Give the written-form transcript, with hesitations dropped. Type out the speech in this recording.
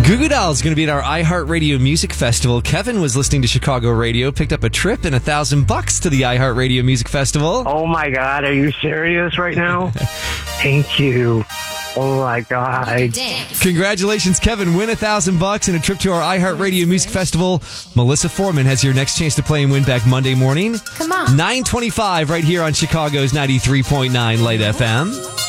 Goo Goo Dolls is going to be at our iHeartRadio Music Festival. Kevin was listening to Chicago radio, picked up a trip and $1,000 to the iHeartRadio Music Festival. Oh my God, are you serious right now? Thank you. Oh my God. Congratulations, Kevin. Win $1,000 and a trip to our iHeartRadio Music Festival. Melissa Foreman has your next chance to play and win back Monday morning. Come on. 9:25 right here on Chicago's 93.9 Light FM.